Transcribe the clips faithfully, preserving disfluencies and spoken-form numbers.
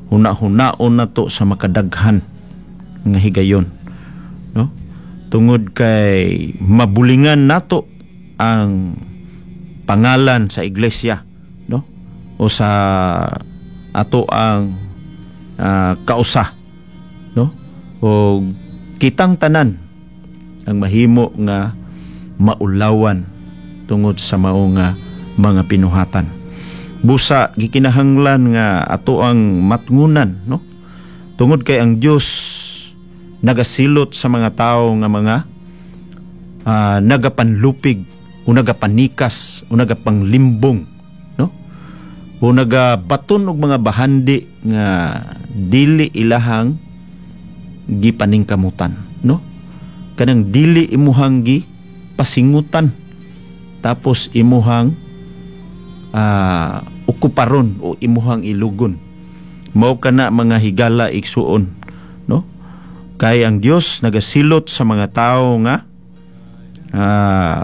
huna-hunaon nato sa makadaghan nga higayon, no? Tungod kay mabulingan nato ang pangalan sa iglesia, no? O sa ato ang uh, kausa, no? O kitang tanan ang mahimo nga maulawan tungod sa mao nga mga pinuhatan. Busa gikinahanglan nga ato ang matngunan, no? Tungod kay ang Dios nagasilot sa mga tao nga mga uh, nagapanlupig o nagapanikas o nagapanglimbong, no? O nagabaton og mga bahandi nga dili ilahang gipaningkamutan, no? Kanang dili imuhang gi pasingutan tapos imuhang uh, okuparon o imuhang ilugon. Mao kana mga higala igsuon, no? Kay ang Dios nagasilot sa mga tao nga uh,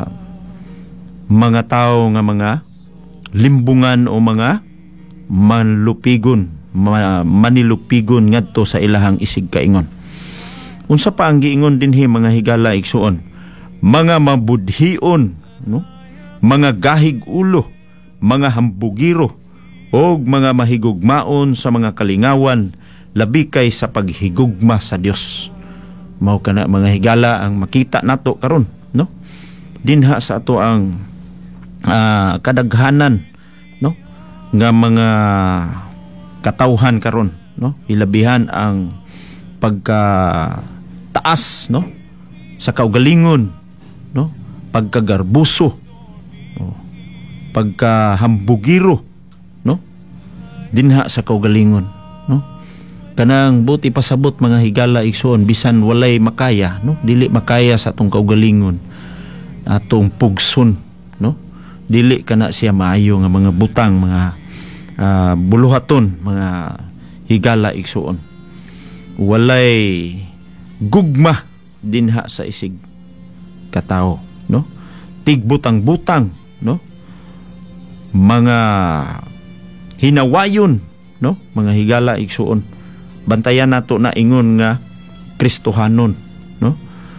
mga tao nga mga limbungan o mga manlupigon, ma- manilupigon ngadto sa ilahang isig kaingon. Unsa pa ang giingon dinhi mga higala igsuon? Mga mabudhion, no? Mga gahig ulo, mga hambugiro, o mga mahigugmaon sa mga kalingawan, labi kay sa paghigugma sa Dios. Mao kana mga higala ang makita nato karon, no? Dinha sa ato ang uh, kadaghanan, no? Nga mga katawhan karon, no? Ilabihan ang pagka taas, no? Sa kaugalingon, no? Pagkagarbuso, no? Pagkahambugiro, no? Dinha sa kaugalingon, no? Kanang buti pasabot mga higala igsoon bisan walay makaya, no? Dili makaya sa atong kaugalingon, atong pugson, no? Dili kana siya maayo nga mga butang, mga uh, buluhaton, mga higala igsoon. Walay gugma dinha sa isig katao, no? Tigbutang-butang, no? Mga hinawayon, no? Mga higala igsuon. Bantayan nato na ingon nga Kristohanon, no?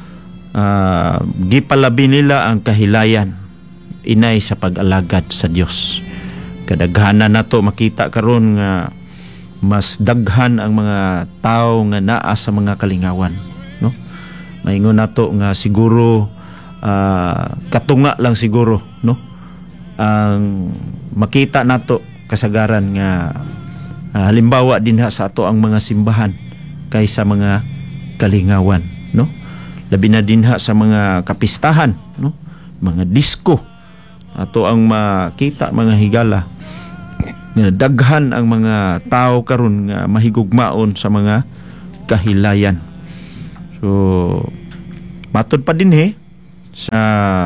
Uh, gipalabi nila ang kahilayan inay sa pag-alagad sa Dios. Kadaghanan nato makita karon nga mas daghan ang mga tao nga naa sa mga kalingawan, no? Maingon nato nga siguro uh, katunga lang siguro, no? Ang makita nato kasagaran nga uh, halimbawa dinha sa ato ang mga simbahan kaysa mga kalingawan, no? Labi na dinha sa mga kapistahan, no? Mga disco ato ang makita mga higala nga daghan ang mga tao karon nga mahigugmaon sa mga kahilayan. So matod pa dinhi sa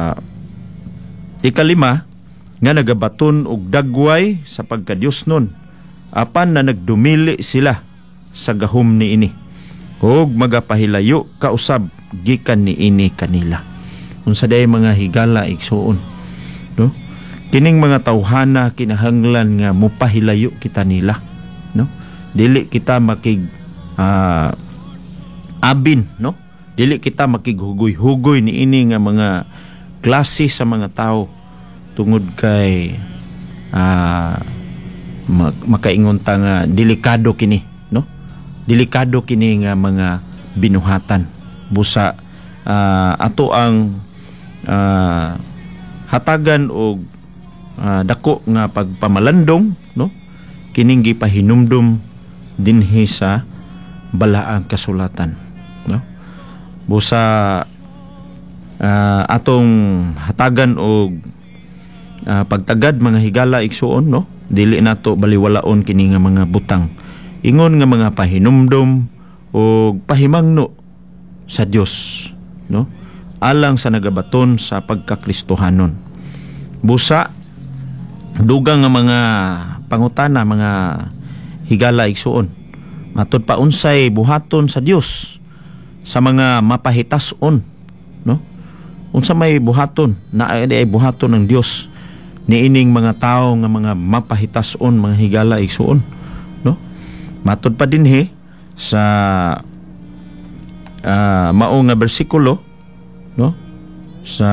ikalima nga nagabaton og dagway sa pagkadiyosnon apan na nagdumili sila sa gahom niini ug magapahilayo kausab gikan niini kanila. Unsa day mga higala igsuon, no? Kining mga tawhana kinahanglan nga mopahilayo kita nila, no? Dili kita makig uh, abin, no? Dili kita makighugoy-hugoy niini nga mga klase sa mga tao tungod kay uh, makaingon ta nga delikado kini, no? Delikado kini nga mga binuhatan. Busa uh, ato ang uh, hatagan og uh, dako nga pagpamalandong, no? Kining gipahinumdum dinhi sa balaang kasulatan, no? Busa uh, atong hatagan og uh, pagtagad mga higala igsuon, no? Dili nato baliwalaon kini nga mga butang. Ingon nga mga pahinumdum o pahimangno sa Dios, no? Alang sa nagabaton sa pagkakristohanon. Busa dugang nga mga pangutana mga higala igsuon. Matod pa unsay buhaton sa Dios sa mga mapahitason, no? Unsa may buhaton na ay buhaton ng Dios niining mga tao nga mga mapahitason mga higala igsuon, no? Matod pa dinhi sa uh, mao nga bersikulo, no, sa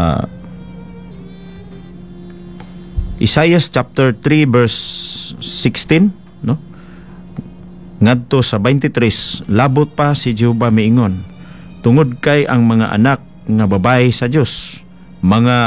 Isaiah chapter three verse sixteen, no, ngadto sa twenty-three, labot pa si Jehova miingon, tungod kay ang mga anak nga babae sa Dios mga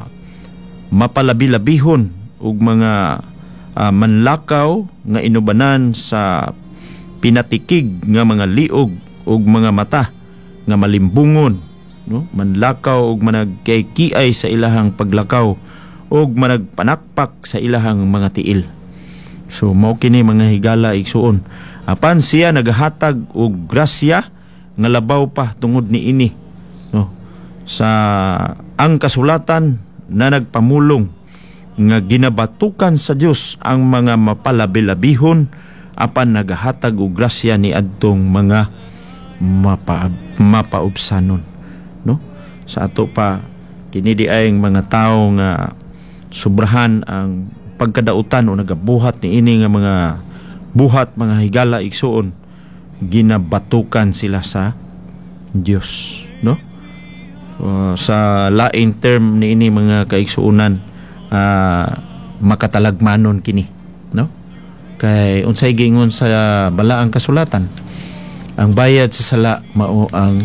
mapalabi-labihon ug mga uh, manlakaw nga inubanan sa pinatikig nga mga liog ug mga mata nga malimbungon, no, manlakaw ug managkaykiay sa ilahang paglakaw ug managpanakpak sa ilahang mga tiil. So mao kini mga higala igsuon, apan siya nagahatag og grasya nga labaw pa tungod ni ini, no, sa ang kasulatan na nagpamulong nga ginabatukan sa Dios ang mga mapalabi-labihon apan nagahatag og grasya ni adtong mga mapa, mapaubsanon, no. Sa ato pa kini di ay mga tawo nga sobrahan ang pagkadautan o nagabuhat ni ini nga mga buhat, mga higala igsuon, ginabatukan sila sa Dios, no. So, sa lain term ni ini mga kaigsuunan, uh, makatalagmanon kini, no. Kay unsay gingon sa balaang kasulatan, ang bayad sa sala mao ang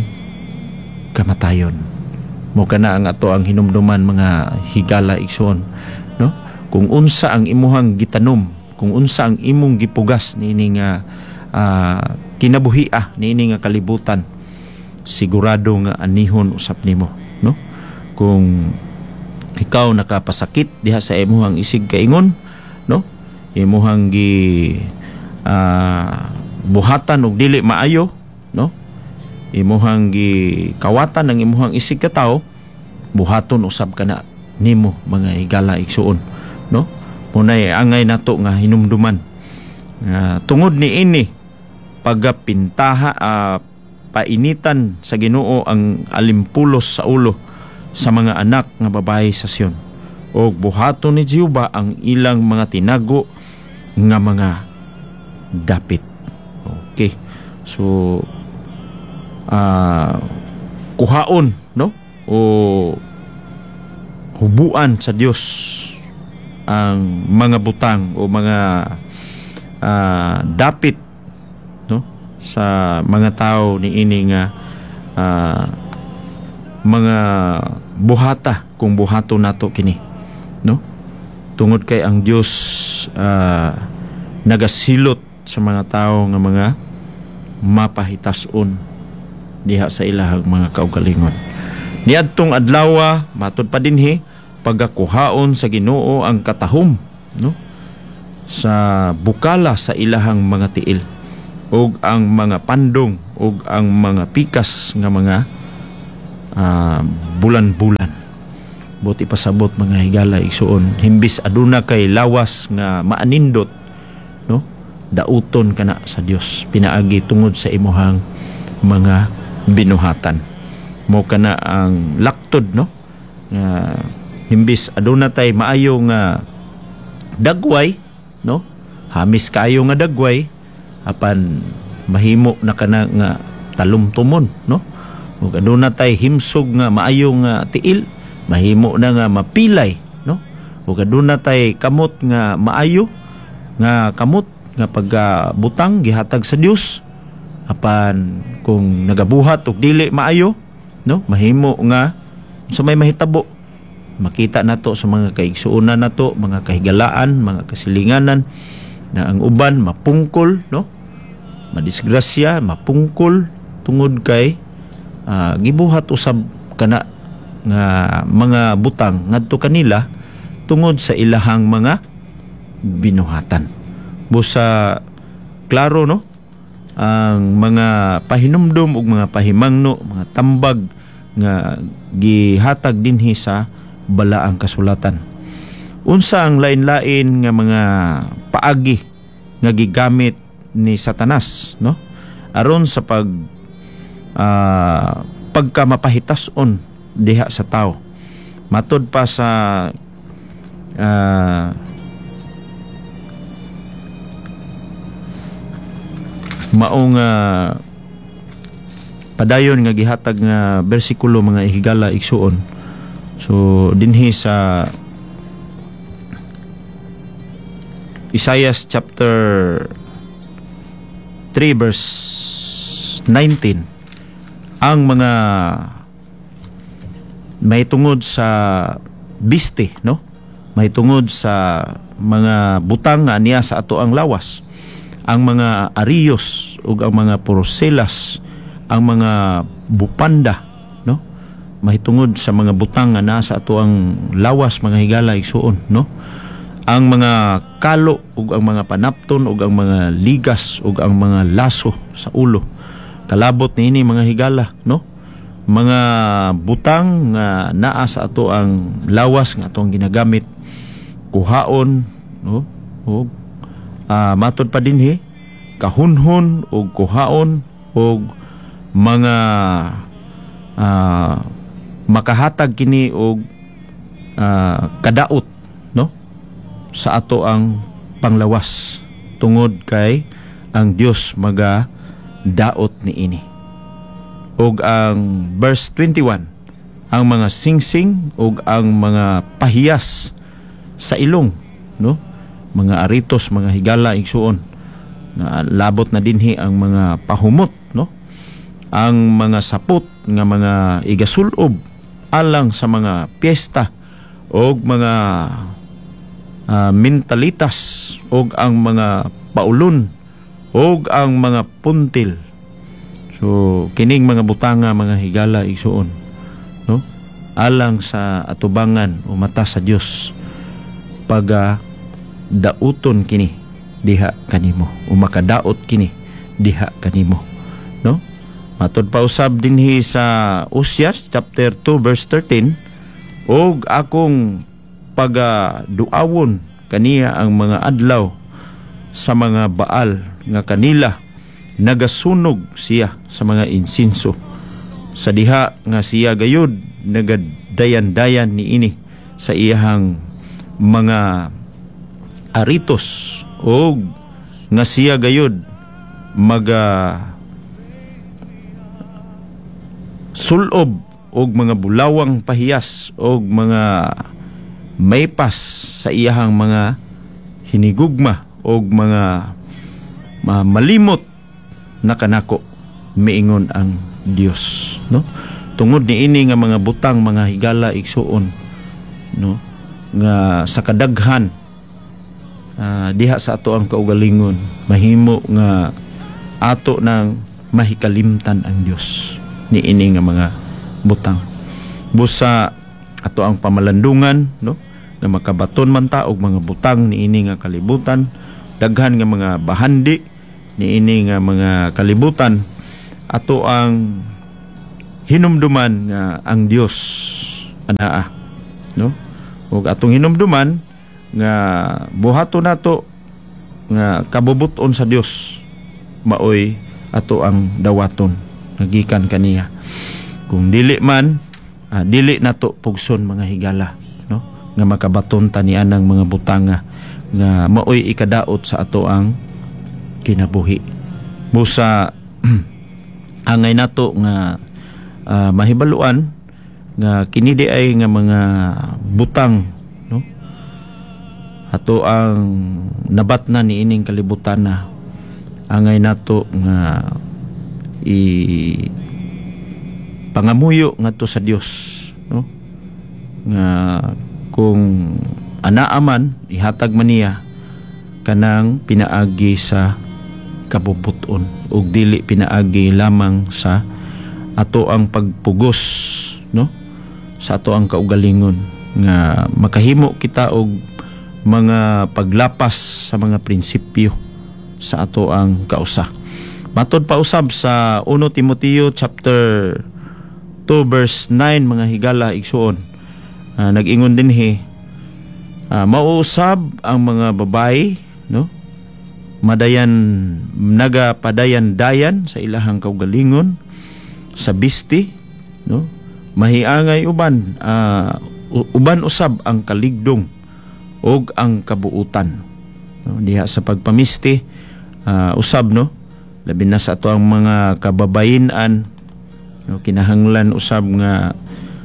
kamatayon. Mo kana ang ato ang hinumduman mga higala igsoon, no. Kung unsa ang imuhang gitanom, kung unsa ang imong gipugas niini nga uh, kinabuhia niini nga kalibutan, sigurado nga anihon usab nimo, no. Kung ikaw nakapasakit diha sa imuhang isig kaingon, no, imuhang gi uh, buhatan og dili maayo, no, imuhang gi kawatan ang imuhang isig ka tawo, buhaton usab kana nimo mga higala igsuon, no. Munay angay nato nga hinumduman uh, tungod ni ini pagapintaha uh, painitan sa Ginoo ang alimpulos sa ulo sa mga anak nga babae sa Sion, o buhaton ni Jehova ang ilang mga tinago nga mga dapit. Okay, so uh, kuhaon, no, o hubuan sa Dios ang mga butang o mga uh, dapit, no, sa mga tao ni ini nga uh, mga buhata kung buhato nato kini, no, tungod kay ang Dios uh, nagasilot sa mga tao nga mga mapahitason diha sa ilahang mga kaugalingon. Niadtong adlaw matud pa dinhi pagakuhaon sa Ginoo ang katahom, no, sa bukala sa ilahang mga tiil ug ang mga pandong ug ang mga pikas nga mga uh, bulan-bulan. Buti pasabot mga higala igsuon, himbis aduna kay lawas nga maanindot, no, dauton kana sa Dios pinaagi tungod sa imuhang mga binuhatan. Mo kana ang laktod, no, nga himbis aduna tay maayo nga dagway, no, hamis kayo nga dagway apan mahimo na kana nga talumtumon, no, ug aduna tay himsog nga maayo nga tiil, mahimo na nga mapilay, no, ug aduna tay kamot nga maayo nga kamot nga pagabutang gihatag sa Dios, apan kung nagabuhat og dili maayo, no, mahimo nga sa may mahitabo makita nato sa mga kaigsuonan nato, mga kahigalaan, mga kasilinganan na ang uban mapungkol, no, madisgrasya, mapungkol tungod kay uh, gibuhat usab kana nga mga butang ngadto kanila tungod sa ilahang mga binuhatan. Busa klaro, no, ang mga pahinumdum ug mga pahimangno, mga tambag nga gihatag dinhi sa balaang kasulatan. Unsa ang lain-lain nga mga paagi nga gigamit ni Satanas, no, aron sa pag uh, pagkamapahitason diha sa tao. Matod pa sa uh, maong uh, padayon nga gihatag nga bersikulo mga higala igsuon. So dinhi sa Isaiah chapter three verse nineteen, ang mga may tungod sa biste, no? May tungod sa mga butang nga niya sa ato ang lawas, ang mga ariyos ug ang mga porselas, ang mga bupanda, no? May tungod sa mga butang nga nasa ato ang lawas, mga higala igsuon, no? Ang mga kalo ug ang mga panapton ug ang mga ligas ug ang mga laso sa ulo, kalabot niini mga higala, no? Mga butang nga naa sa ato ang lawas nga atong ginagamit, kuhaon, no? O uh, matod pa dinhi kahunhon ug kuhaon ug mga uh, makahatag kini og uh, kadaot, no? Sa ato ang panglawas, tungod kay ang Dios maga daot niini. Og ang verse twenty-one, ang mga singsing og ang mga pahiyas sa ilong, no? Mga aritos, mga higala igsuon, na labot na dinhi ang mga pahumot, no? Ang mga sapot nga mga igasulob alang sa mga piyesta og mga uh, mentalitas og ang mga paulon og ang mga puntil. So kining mga butanga mga higala igsuon, no? Alang sa atubangan o mata sa Dios, pag uh, dauton kini diha kanimo o makadaot kini diha kanimo, no? Matod pa usab dinhi sa Usyas chapter two verse thirteen, og akong pagaduawon kaniya ang mga adlaw sa mga baal nga kanila nagasunog siya sa mga insinso, sa diha nga siya gayud nagadayan-dayan niini sa iyahang mga aritos, o nga siya gayud maga sulob og mga bulawang pahiyas og mga maypas sa iyahang mga hinigugma og mga uh, malimot na kanako, miingon ang Dios, no? Tungod ni ini nga mga butang mga higala igsuon, no? Nga sa kadaghan uh, diha sa ato ang kaugalingon, mahimo nga ato nang mahikalimtan ang Dios ni ini nga mga butang. Busa ato ang pamalandungan, no? Nga makabaton man ta og mga butang ni ini nga kalibutan, daghan nga mga bahandi ni ini nga mga kalibutan, ato ang hinumduman nga ang Dios anaa, no? Ug atong hinumduman nga buhaton nato nga kabubuton sa Dios, maoy ato ang dawaton nagikan kaniya. Kung dili man, ah, dili nato pugson mga higala, no? Nga makabaton ta ni anang mga butanga nga maoy ikadaot sa ato ang kinabuhi. Busa angay nato nga uh, mahibaluan nga kini di ay nga mga butang, no? Ato ang nabatna ni ining kalibutan na angay nato nga i pangamuyo ngadto sa Dios, no? Nga kung anaa man ihatag man niya kanang pinaagi sa kabubuton ug dili pinaagi lamang sa ato ang pagpugos, no? Sa ato ang kaugalingon nga makahimo kita og mga paglapas sa mga prinsipyo sa ato ang kausa. Matod pa usab sa First Timoteo chapter two verse nine mga higala igsuon, uh, nag-ingon dinhi, uh, mauusab ang mga babae, no? Madayan nagapadayan-dayan sa ilahang kaugalingon, sa bisti, no? Mahiangay uban, uh, uban usab ang kaligdong og ang kabuutan, no? Diha sa pagpamisti, uh, usab, no? labi na sa ato ang mga kababayin-an, no, kinahanglan usab nga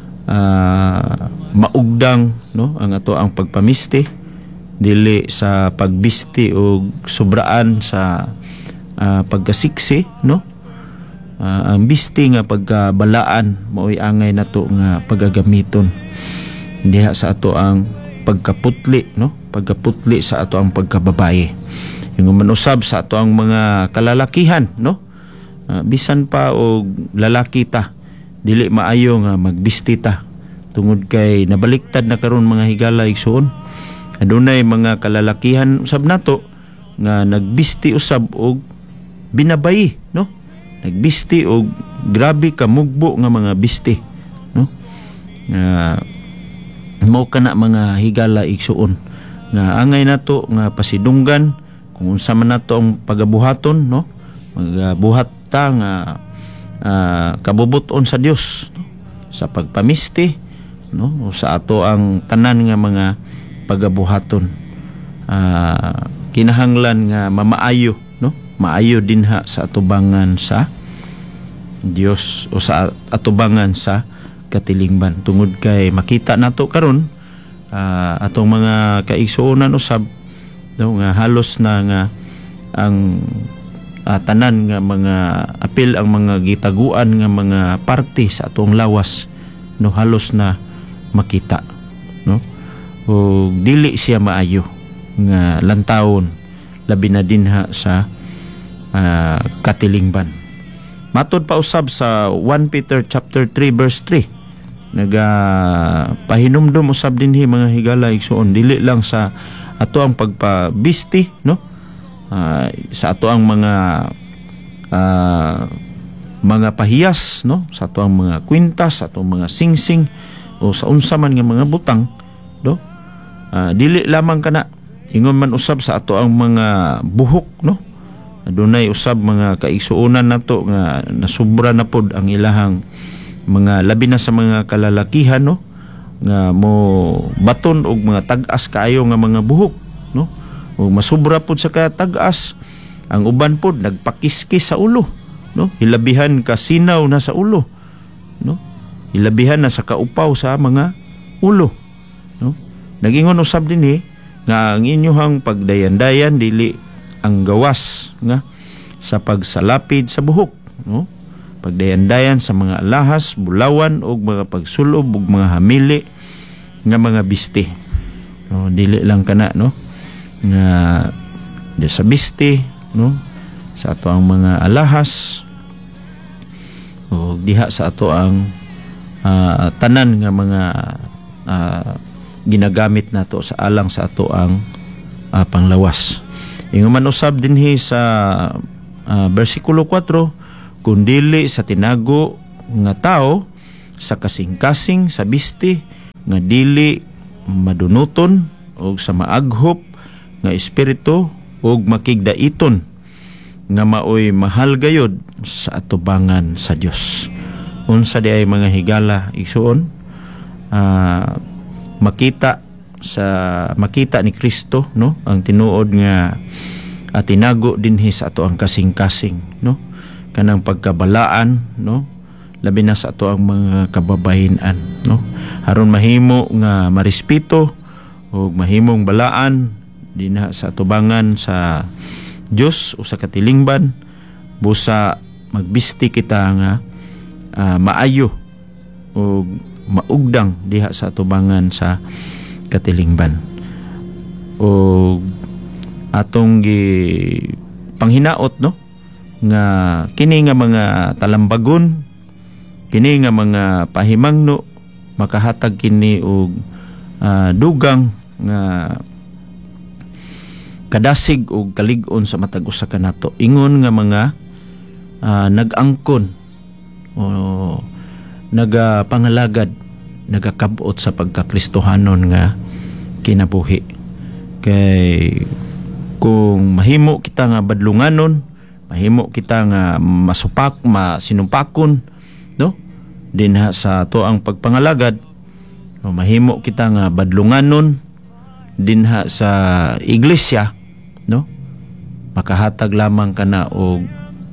uh, maugdang, no, ang ato ang pagpamisti, dili sa pagbisti o sobraan sa uh, pagkasiksi, no. Uh, ang bisti nga pagkabalaan mao'y angay nato nga pagagamiton diha sa ato ang pagkaputli, no, pagkaputli sa ato ang pagkababaye. Yung manusab sa ato ang mga kalalakihan, no, uh, bisan pa og lalaki ta, dili maayo nga magbisti ta tungod kay nabaliktad na karon mga higala igsoon. Adunay mga kalalakihan usab nato nga nagbisti usab og binabayi, no, nagbisti og grabe ka mugbo nga mga bisti, no. Uh, mo kana mga higala igsuon nga angay nato nga pasidunggan kung unsa man nato ang pagabuhaton, no, magabuhat ta nga uh, kabubuton sa Dios, no, sa pagpamisti, no, o sa ato ang tanan nga mga pagabuhaton. Uh, kinahanglan nga mamaayo, no, maayo dinha sa atubangan sa Dios o sa atubangan sa katilingban, tungod kay makita nato karon uh, atong mga kaigsuonan usab, no, nga halos na nga ang uh, tanan nga mga apil ang mga gitaguan nga mga parte sa atong lawas, no, halos na makita, no, o dili siya maayo nga lantawon labi na dinha sa uh, katilingban. Matod pa usab sa First Peter chapter three verse three, naga pahinumdum usab dinhi mga higala igsuon, dili lang sa ato ang pagpabisti, no, uh, sa ato ang mga uh, mga pahiyas, no, sa ato ang mga kwintas, sa ato ang mga singsing o sa unsa man nga mga butang, no, uh, dili lamang kana, ingon man usab sa ato ang mga buhok, no. Adunay usab mga kaigsuonan nato nga nasubra na pod ang ilahang mga labi na sa mga kalalakihan, no, nga mo baton og mga tag-as kaayo nga mga buhok, no, o masubra pod sa katag-as. Ang uban pod nagpakiskis sa ulo, no, hilabihan ka sinaw na sa ulo, no, hilabihan na sa kaupaw sa mga ulo, no. Nagingon usab dinhi nga ang inyohang pagdayan-dayan dili ang gawas nga sa pagsalapid sa buhok, no, pagdayan-dayan sa mga alahas, bulawan og mga pagsulob og mga hamili nga mga bisti, no, dili lang kana, no, nga di sa bisti, no, sa ato ang mga alahas o diha sa ato ang uh, tanan nga mga uh, ginagamit nato sa alang sa ato ang uh, panglawas. Ingon man usab dinhi sa uh, bersikulo four, kundili sa tinago nga tao sa kasing-kasing sa bisti nga dili madunuton og sa maaghop nga espiritu og makigdaiton nga maoy mahal gayod sa atubangan sa Dios. Unsa di ay mga higala igsuon, uh, makita sa makita ni Kristo, no, ang tinuod nga at tinago dinhi sa ato ang kasing-kasing, no, kanang pagkabalaan, no, labi na sa ato ang mga kababayin-an, no, aron mahimo nga marespeto o mahimong balaan dinha sa atubangan sa Dios o sa katilingban, busa magbisti kita nga uh, maayo o maugdang diha sa atubangan sa katilingban. O atong gi panghinaot, no, nga kini nga mga talambagon, kini nga mga pahimangno makahatag kini og uh, dugang nga kadasig og kalig-on sa matag usa ka nato. Ingon nga mga uh, nag-angkon o nagapangalagad, nagakabot sa pagkakristohanon nga kinabuhi. Kay kung mahimo kita nga badlunganon, mahimo kita nga masupak, masinumpakon, no, dinha sa to ang pagpangalagad, no, mahimo kita nga badlunganon dinha sa iglesia, no, makahatag lamang kana og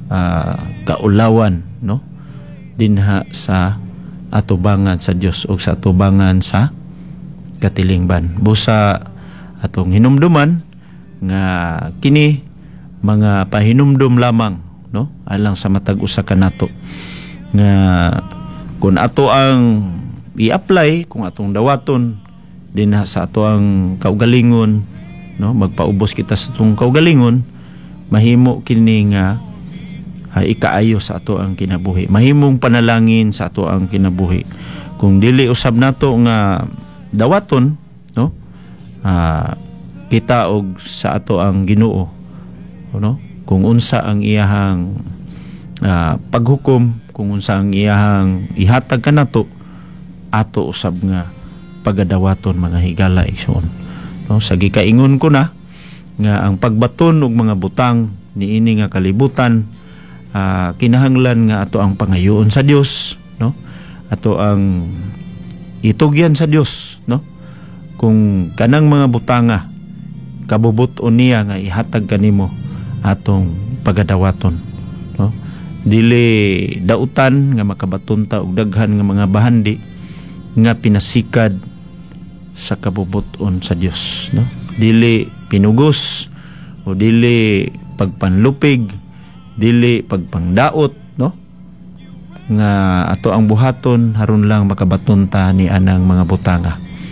uh, kaulawan, no, dinha sa atubangan sa Dios o sa atubangan sa katilingban. Busa atong hinumduman nga kini mga pahinumdum lamang, no, alang sa matag usa kanato nga kung ato ang i-apply, kung atong dawaton dinha sa ato ang kaugalingon, no, magpaubos kita sa atong kaugalingon, mahimo kini nga uh, ikaayo sa ato ang kinabuhi, mahimong panalangin sa ato ang kinabuhi. Kung dili usab nato nga dawaton, no, uh, kita og sa ato ang Ginoo, no, kung unsa ang iyahang uh, paghukom, kung unsa ang iyahang ihatag kanato, ato usab nga pagadawaton mga higala igsoon, no. Sa gikaingon ko na nga ang pagbaton og mga butang niini nga kalibutan, uh, kinahanglan nga ato ang pangayoon sa Dios, no, ato ang itugyan sa Dios, no. Kung kanang mga butanga kabubuton niya nga ihatag kanimo, atong pagadawaton, no. Dili dautan nga makabaton ta og daghan nga mga bahandi nga pinasikad sa kabubuton sa Dios, no. Dili pinugos o dili pagpanlupig, dili pagpangdaot, no, nga ato ang buhaton haron lang makabaton ta ni anang mga butanga.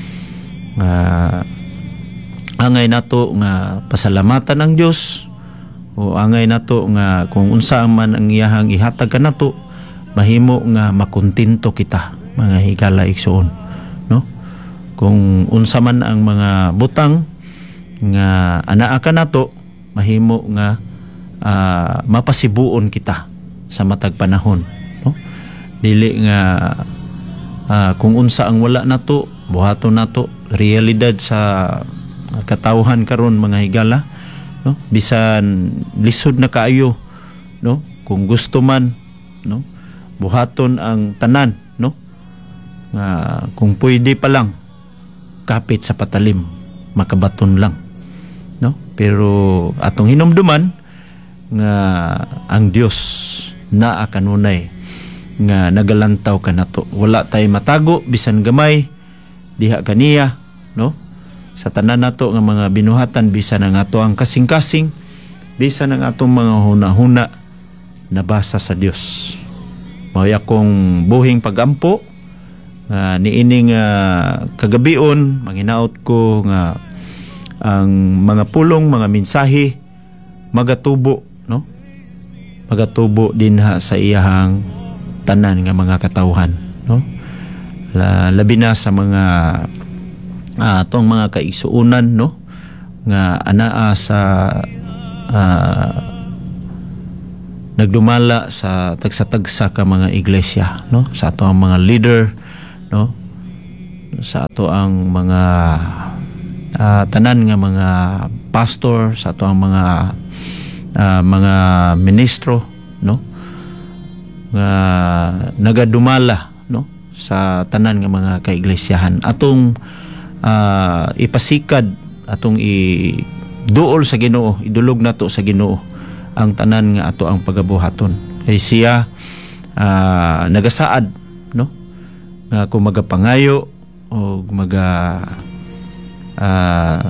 Uh, angay nato nga pasalamatan ang Dios, o angay nato nga kung unsa man ang iyahang ihatag kanato, mahimo nga makontento kita mga higala igsoon, no. Kung unsa man ang mga butang nga anaa kanato, mahimo nga uh, mapasibuon kita sa matag panahon, no. Dili nga uh, kung unsa ang wala nato, buhaton nato realidad sa katawhan karon mga higala, no. Bisan lisod na kaayo, no, kung gusto man, no, buhaton ang tanan, no, nga kung pwede pa lang kapit sa patalim, makabaton lang, no. Pero atong hinumduman nga ang Dios naa kanunay nga nagalantaw kanato, wala tay matago bisan gamay diha kaniya, no, sa tanan nato nga mga binuhatan, bisan ang ato ang kasing-kasing, bisan ang atong mga huna-huna, nabasa sa Dios. Mao akong buhing pagampo nga uh, niining uh, kagabion manginaot ko nga ang mga pulong, mga mensahe magatubo, no, magatubo dinha sa iyahang tanan nga mga katawhan, no. La, labi na sa mga uh, atong mga kaigsuunan, no, nga anaa sa uh, nagdumala sa tagsa-tagsa ka mga iglesia, no, sa ato ang mga leader, no, sa ato ang mga uh, tanan nga mga pastor, sa ato ang mga uh, mga ministro, no, nga nagadumala, no, sa tanan nga mga kaiglesiyahan, atong uh, ipasikad, atong iduol sa Ginoo, idulog nato sa Ginoo ang tanan nga ato ang pagabuhaton. Kay siya uh, nagasaad, no, nga kung magapangayo o maga uh,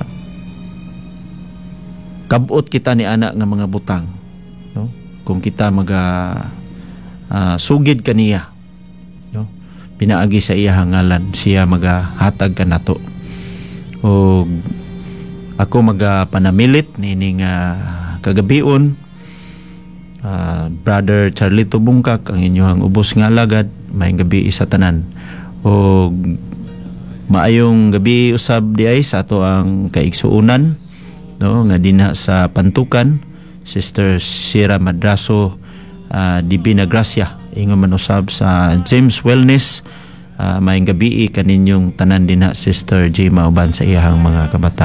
kabot kita ni ana nga mga butang, no, kung kita maga uh, sugid kaniya, no, pinaagi sa iya hangalan, siya magahatag kanato. O ako magapanamilit nining uh, kagabion, uh, Brother Charlito Bungkak, ang inyong ubos nga alagad, maayong gabi sa tanan. O maayong gabi usab di ay sa ato ang kaigsuunan, no, nga dinha sa Pantukan, Sister Sira Madraso uh, Divina Gracia, ingon man usab sa James Wellness. Uh, maayong gabi kaninyong tanan dinha Sister Jema uban sa iyahang mga kabataan.